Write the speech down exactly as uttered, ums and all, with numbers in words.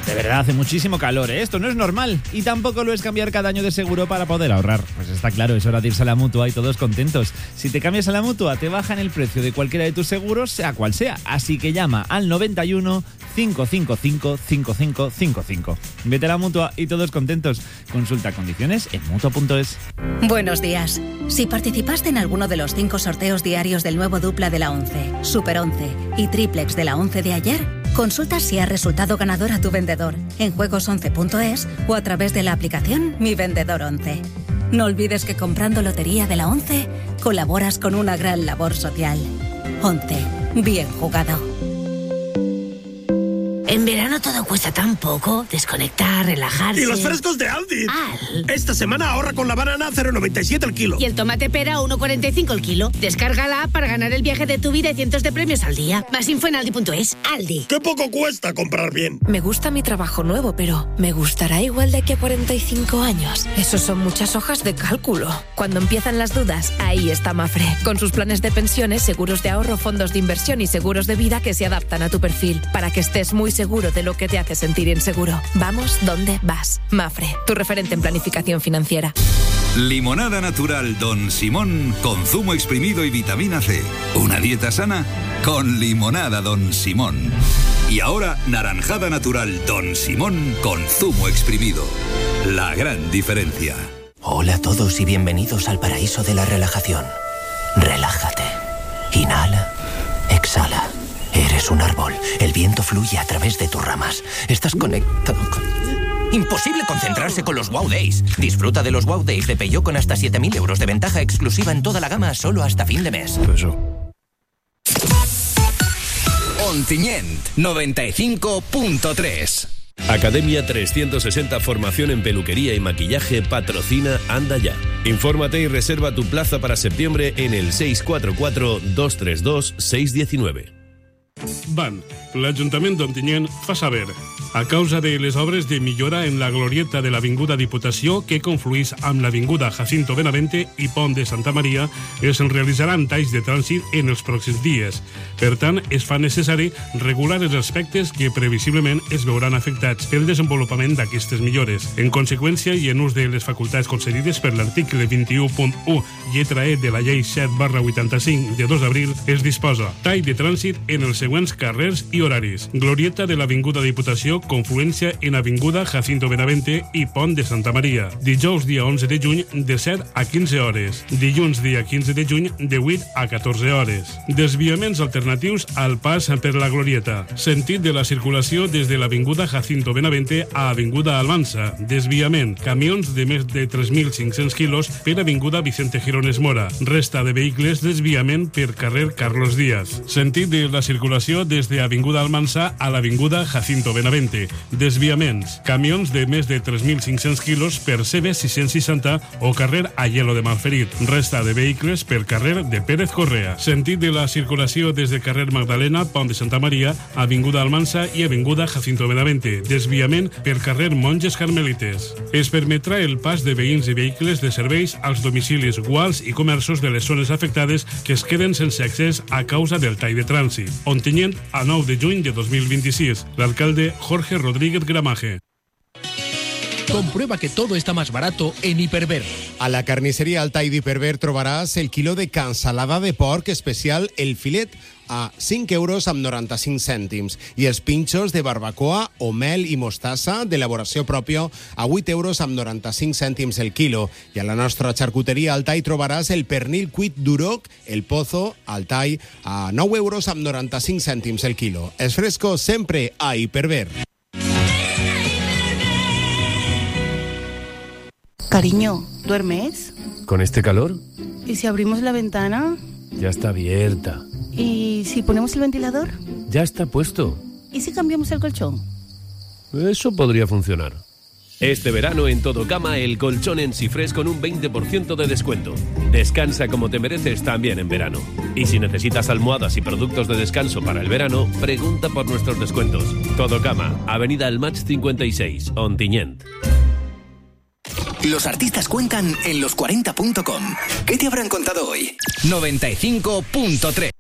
De verdad, hace muchísimo calor, ¿eh? Esto no es normal. Y tampoco lo es cambiar cada año de seguro para poder ahorrar. Pues está claro, es hora de irse a la Mutua y todos contentos. Si te cambias a la Mutua, te bajan el precio de cualquiera de tus seguros, sea cual sea. Así que llama al noventa y uno, cinco cinco cinco, cinco cinco cinco cinco. Vete a la Mutua y todos contentos. Consulta condiciones en mutua punto es. Buenos días. Si participaste en alguno de los cinco sorteos diarios del nuevo dupla de la once, Super once y Triplex de la once de ayer, consulta si ha resultado ganador a tu vendedor en juegos once punto es o a través de la aplicación Mi Vendedor once. No olvides que comprando lotería de la once colaboras con una gran labor social. once. Bien jugado. En verano todo cuesta tan poco. Desconectar, relajarse. ¡Y los frescos de Aldi! Al. Esta semana ahorra con la banana a cero coma noventa y siete el kilo. Y el tomate pera a uno coma cuarenta y cinco el kilo. Descarga la app para ganar el viaje de tu vida y cientos de premios al día. Más info en aldi punto es. Aldi. ¡Qué poco cuesta comprar bien! Me gusta mi trabajo nuevo, pero ¿me gustará igual de aquí a cuarenta y cinco años? Eso son muchas hojas de cálculo. Cuando empiezan las dudas, ahí está Mafre. Con sus planes de pensiones, seguros de ahorro, fondos de inversión y seguros de vida que se adaptan a tu perfil. Para que estés muy seguro de lo que te hace sentir inseguro. Vamos donde vas. Mafre, tu referente en planificación financiera. Limonada natural Don Simón con zumo exprimido y vitamina C. Una dieta sana con limonada Don Simón. Y ahora naranjada natural Don Simón con zumo exprimido. La gran diferencia. Hola a todos y bienvenidos al paraíso de la relajación. Relájate. Inhala. Exhala. Eres un árbol. El viento fluye a través de tus ramas. Estás conectado con... Imposible concentrarse con los Wow Days. Disfruta de los Wow Days de Peugeot con hasta siete mil euros de ventaja exclusiva en toda la gama solo hasta fin de mes. Eso. Ontinyent noventa y cinco punto tres. Academia trescientos sesenta Formación en Peluquería y Maquillaje patrocina Anda Ya. Infórmate y reserva tu plaza para septiembre en el seis cuatro cuatro, dos tres dos, seis uno nueve. Ban, l'Ajuntament d'Ontinyent fa saber. A causa de les obres de millora en la glorieta de l'Avinguda Diputació que confluís amb l'Avinguda Jacinto Benavente i Pont de Santa Maria, es realitzaran talls de trànsit en els pròxims dies. Per tant, es fa necessari regular els aspectes que previsiblement es veuran afectats pel desenvolupament d'aquestes millores. En conseqüència, i en ús de les facultats concedides per l'article vint-i-u punt u, lletra E de la llei set barra vuitanta-cinc de dos d'abril, es disposa tall de trànsit en els següents carrers i horaris. Glorieta de l'Avinguda Diputació, confluència en Avinguda Jacinto Benavente i Pont de Santa Maria. Dijous dia onze de juny de set a quinze hores. Dilluns dia quinze de juny de vuit a catorze hores. Desviaments alternatius al pas per la Glorieta. Sentit de la circulació des de l'Avinguda Jacinto Benavente a Avinguda Almansa. Desviament. Camions de més de tres mil cinc-cents quilos per Avinguda Vicente Girones Mora. Resta de vehicles desviament per carrer Carlos Díaz. Sentit de la circulació des de Avinguda Almansa a l'Avinguda Jacinto Benavente. Desviaments. Camions de més de tres mil cinc-cents quilos per C B sis-cents seixanta o carrer Aielo de Malferit. Resta de vehicles per carrer de Pérez Correa. Sentit de la circulació des de carrer Magdalena, Pont de Santa Maria, Avinguda Almansa i Avinguda Jacinto Benavente. Desviament per carrer Monges Carmelites. Es permetrà el pas de veïns i vehicles de serveis als domicilis, guals i comerços de les zones afectades que es queden sense accés a causa del tall de trànsit. Ontinyent, a nou de juny de dos mil vint-i-sis. L'alcalde Jorge Rodríguez Gramaje. Comprueba que todo está más barato en Hiperver. A la carnicería Altai de Hiperver trobaràs el quilo de cansalada de porc especial El Filet a cinc euros amb noranta-cinc cèntims i els pinxos de barbacoa o mel i mostassa d'elaboració pròpia a vuit euros amb noranta-cinc cèntims el quilo. I a la nostra xarcuteria Altai trobaràs el pernil cuit d'Uroc, el Pozo, Altai, a nou euros amb noranta-cinc cèntims el quilo. És fresco sempre a Hiperver. Cariño, ¿duermes? ¿Con este calor? ¿Y si abrimos la ventana? Ya está abierta. ¿Y si ponemos el ventilador? Ya está puesto. ¿Y si cambiamos el colchón? Eso podría funcionar. Este verano en Todo Cama el colchón en Sifres con un veinte por ciento de descuento. Descansa como te mereces también en verano. Y si necesitas almohadas y productos de descanso para el verano, pregunta por nuestros descuentos. Todo Cama, Avenida El Match cincuenta y seis, Ontinyent. Los artistas cuentan en los cuarenta punto com. ¿Qué te habrán contado hoy? noventa y cinco punto tres.